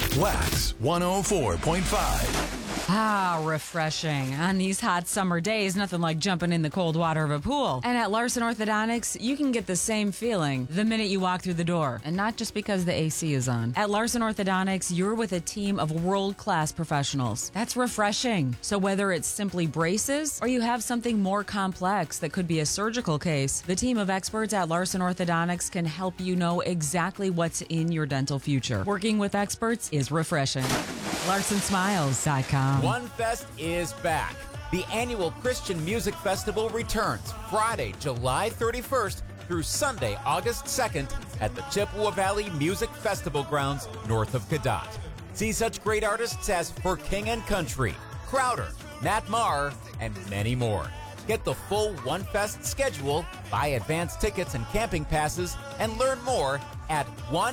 Wax 104.5. Ah, refreshing. On these hot summer days, nothing like jumping in the cold water of a pool. And at Larson Orthodontics, you can get the same feeling the minute you walk through the door. And not just because the AC is on. At Larson Orthodontics, you're with a team of world-class professionals. That's refreshing. So whether it's simply braces or you have something more complex that could be a surgical case, the team of experts at Larson Orthodontics can help you know exactly what's in your dental future. Working with experts is refreshing. LarsonSmiles.com. One Fest is back. The annual Christian Music Festival returns Friday, July 31st through Sunday, August 2nd at the Chippewa Valley Music Festival grounds north of Cadott. See such great artists as For King and Country, Crowder, Matt Maher, and many more. Get the full One Fest schedule, buy advance tickets and camping passes, and learn more at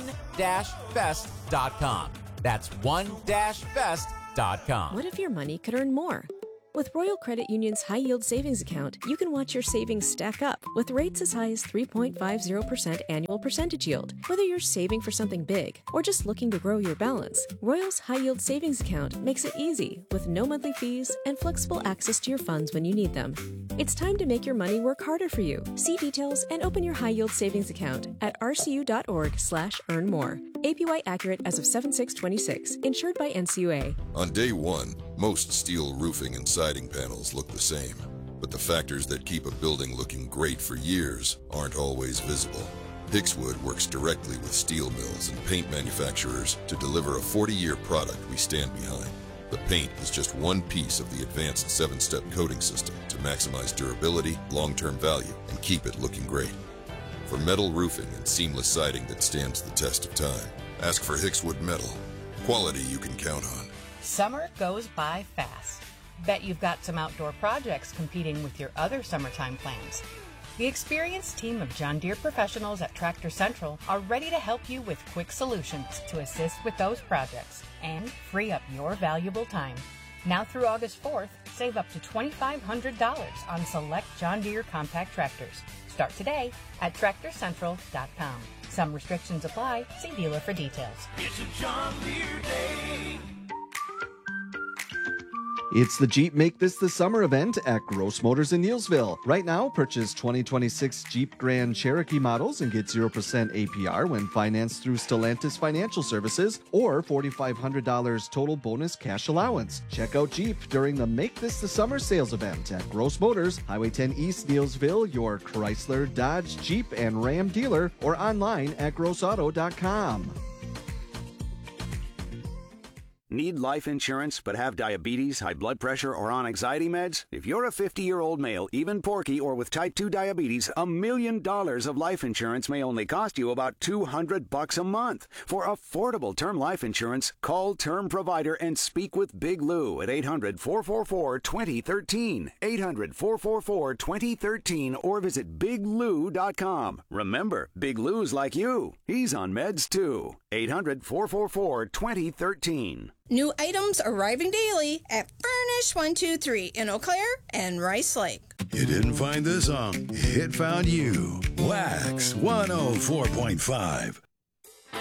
one-fest.com. That's one-fest.com. What if your money could earn more? With Royal Credit Union's High Yield Savings Account, you can watch your savings stack up with rates as high as 3.50% annual percentage yield. Whether you're saving for something big or just looking to grow your balance, Royal's High Yield Savings Account makes it easy with no monthly fees and flexible access to your funds when you need them. It's time to make your money work harder for you. See details and open your High Yield Savings Account at rcu.org/earnmore. APY accurate as of 7/6/26. Insured by NCUA. On day one, most steel roofing and siding panels look the same, but the factors that keep a building looking great for years aren't always visible. Hickswood works directly with steel mills and paint manufacturers to deliver a 40-year product we stand behind. The paint is just one piece of the advanced 7-step coating system to maximize durability, long-term value, and keep it looking great. For metal roofing and seamless siding that stands the test of time, ask for Hickswood Metal. Quality you can count on. Summer goes by fast. Bet you've got some outdoor projects competing with your other summertime plans. The experienced team of John Deere professionals at Tractor Central are ready to help you with quick solutions to assist with those projects and free up your valuable time. Now through August 4th, save up to $2,500 on select John Deere compact tractors. Start today at TractorCentral.com. Some restrictions apply. See dealer for details. It's a John Deere day. It's the Jeep Make This the Summer event at Gross Motors in Neillsville. Right now, purchase 2026 Jeep Grand Cherokee models and get 0% APR when financed through Stellantis Financial Services or $4,500 total bonus cash allowance. Check out Jeep during the Make This the Summer sales event at Gross Motors, Highway 10 East, Neillsville, your Chrysler, Dodge, Jeep, and Ram dealer, or online at grossauto.com. Need life insurance but have diabetes, high blood pressure, or on anxiety meds? If you're a 50-year-old male, even porky, or with type 2 diabetes, $1 million of life insurance may only cost you about $200 a month. For affordable term life insurance, call Term Provider and speak with Big Lou at 800-444-2013. 800-444-2013 or visit biglou.com. Remember, Big Lou's like you. He's on meds too. 800-444-2013. New items arriving daily at Furnish 123 in Eau Claire and Rice Lake. You didn't find this song, it found you. Wax 104.5.